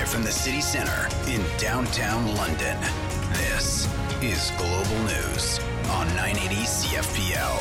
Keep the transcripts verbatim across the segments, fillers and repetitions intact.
Live from the city centre in downtown London, this is Global News on nine eighty C F P L.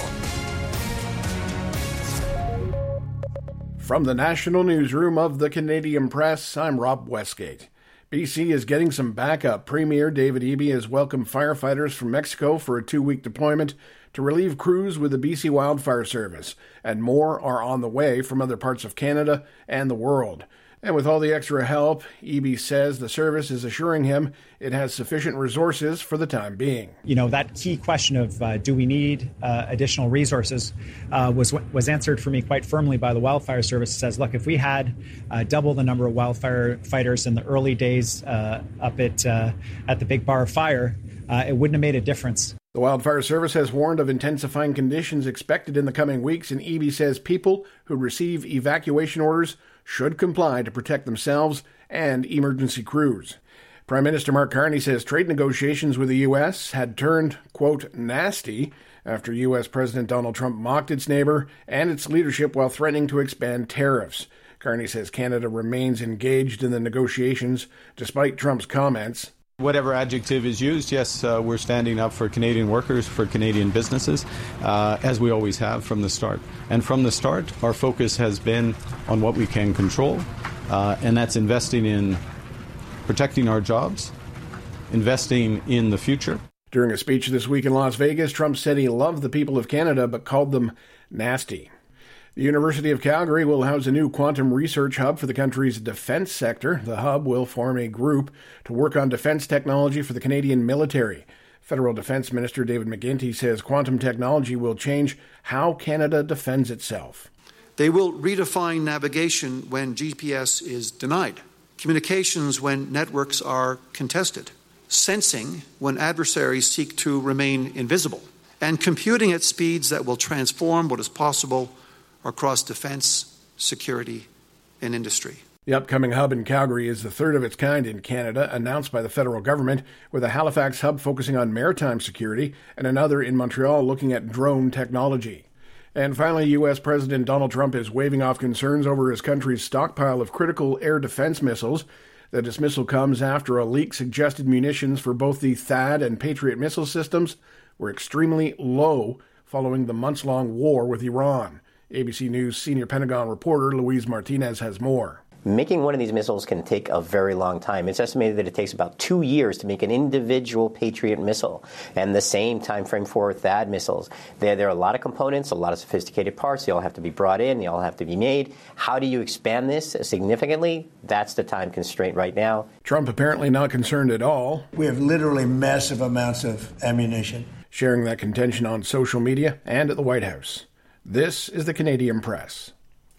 From the national newsroom of the Canadian Press, I'm Rob Westgate. B C is getting some backup. Premier David Eby has welcomed firefighters from Mexico for a two-week deployment to relieve crews with the B C Wildfire Service, and more are on the way from other parts of Canada and the world. And with all the extra help, Eby says the service is assuring him it has sufficient resources for the time being. You know, that key question of uh, do we need uh, additional resources uh, was was answered for me quite firmly by the Wildfire Service. It says, look, if we had uh, double the number of wildfire fighters in the early days uh, up at, uh, at the Big Bar Fire, uh, it wouldn't have made a difference. The Wildfire Service has warned of intensifying conditions expected in the coming weeks, and Eby says people who receive evacuation orders should comply to protect themselves and emergency crews. Prime Minister Mark Carney says trade negotiations with the U S had turned, quote, nasty after U S President Donald Trump mocked its neighbor and its leadership while threatening to expand tariffs. Carney says Canada remains engaged in the negotiations despite Trump's comments. Whatever adjective is used, yes, uh, we're standing up for Canadian workers, for Canadian businesses, uh, as we always have from the start. And from the start, our focus has been on what we can control, uh, and that's investing in protecting our jobs, investing in the future. During a speech this week in Las Vegas, Trump said he loved the people of Canada but called them nasty. The University of Calgary will house a new quantum research hub for the country's defense sector. The hub will form a group to work on defense technology for the Canadian military. Federal Defense Minister David McGuinty says quantum technology will change how Canada defends itself. They will redefine navigation when G P S is denied, communications when networks are contested, sensing when adversaries seek to remain invisible, and computing at speeds that will transform what is possible across defense, security, and industry. The upcoming hub in Calgary is the third of its kind in Canada, announced by the federal government, with a Halifax hub focusing on maritime security and another in Montreal looking at drone technology. And finally, U S President Donald Trump is waving off concerns over his country's stockpile of critical air defense missiles. The dismissal comes after a leak suggested munitions for both the THAAD and Patriot missile systems were extremely low following the months-long war with Iran. A B C News senior Pentagon reporter Luis Martinez has more. Making one of these missiles can take a very long time. It's estimated that it takes about two years to make an individual Patriot missile, and the same time frame for THAAD missiles. There, there are a lot of components, a lot of sophisticated parts. They all have to be brought in. They all have to be made. How do you expand this significantly? That's the time constraint right now. Trump apparently not concerned at all. We have literally massive amounts of ammunition. Sharing that contention on social media and at the White House. This is the Canadian Press.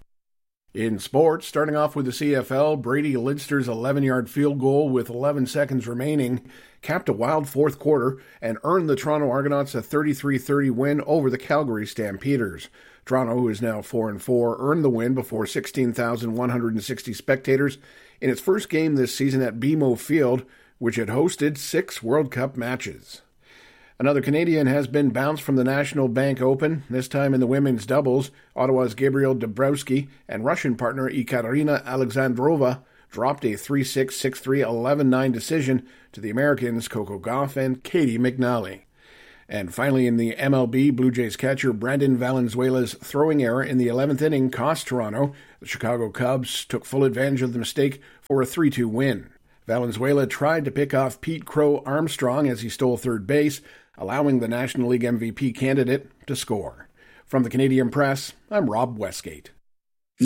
In sports, starting off with the C F L, Brady Lidster's eleven-yard field goal with eleven seconds remaining capped a wild fourth quarter and earned the Toronto Argonauts a thirty-three thirty win over the Calgary Stampeders. Toronto, who is now four and four, earned the win before sixteen thousand one hundred sixty spectators in its first game this season at B M O Field, which had hosted six World Cup matches. Another Canadian has been bounced from the National Bank Open, this time in the women's doubles. Ottawa's Gabriel Dabrowski and Russian partner Ekaterina Alexandrova dropped a three six, six three, eleven nine decision to the Americans Coco Gauff and Katie McNally. And finally in the M L B, Blue Jays catcher Brandon Valenzuela's throwing error in the eleventh inning cost Toronto. The Chicago Cubs took full advantage of the mistake for a three two win. Valenzuela tried to pick off Pete Crow Armstrong as he stole third base, allowing the National League M V P candidate to score. From the Canadian Press, I'm Rob Westgate.